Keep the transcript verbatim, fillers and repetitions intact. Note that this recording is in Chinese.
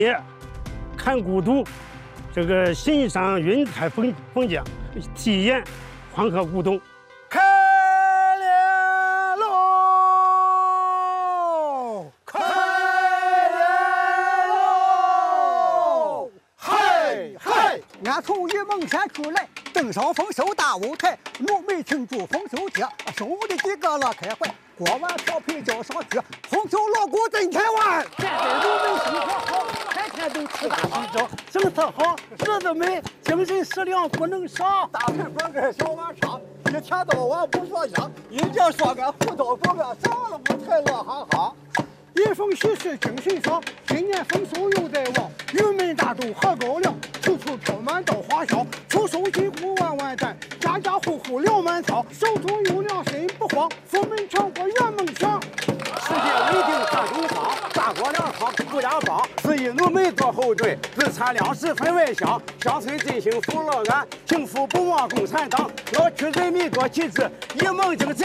看古都，这个欣赏云海风风景，体验黄河古洞。 开了喽！开了喽！嗨嗨！ 俺从榆梦山出来，登上丰收大舞台，努力庆祝丰收节，兄弟几个乐开怀，锅碗瓢盆叫上去，红袖锣鼓震天外。 现在人们生活好，天天都吃大水饺，政策好，日子美，精神食粮不能少。 大盆饭跟小碗茶，一天到晚不说香，一家说俺胡刀不干，啥了不太乐哈哈。 一逢喜事精神爽，今年丰收又在望，玉门大肚喝高粱，处处飘满稻花香。出手进户万万担，家家户户粮满仓，手中有粮心不慌，福门全国圆梦想。 世界稳定看东方，大国粮仓不压帮，四亿农民做后盾，日产粮食分外香。乡村振兴福乐安，幸福不忘共产党，老区人民多旗帜，一梦精。